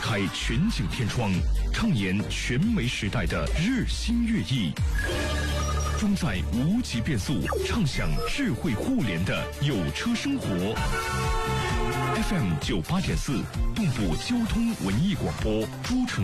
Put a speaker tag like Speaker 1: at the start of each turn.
Speaker 1: 开全景天窗，畅言全媒时代的日新月异。装载无极变速，畅享智慧互联的有车生活。FM 98.4，动物交通文艺广播，诸城。